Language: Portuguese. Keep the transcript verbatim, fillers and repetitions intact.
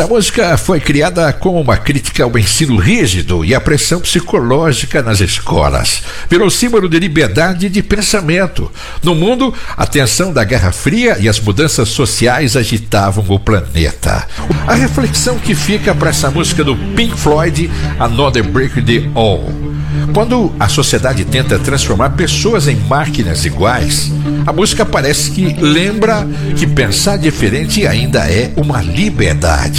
Essa música foi criada como uma crítica ao ensino rígido e à pressão psicológica nas escolas. Virou símbolo de liberdade de pensamento. No mundo, a tensão da Guerra Fria e as mudanças sociais agitavam o planeta. A reflexão que fica para essa música do Pink Floyd, Another Brick in the Wall. Quando a sociedade tenta transformar pessoas em máquinas iguais, a música parece que lembra que pensar diferente ainda é uma liberdade.